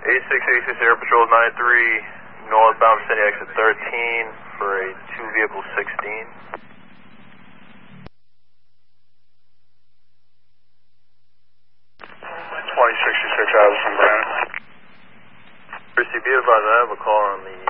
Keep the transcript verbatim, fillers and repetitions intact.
eight six eight six Air Patrol nine three, northbound City exit thirteen for a two vehicle sixteen. twenty sixty-six Addison, Brandon. Chrissy, be advised, I have a call on the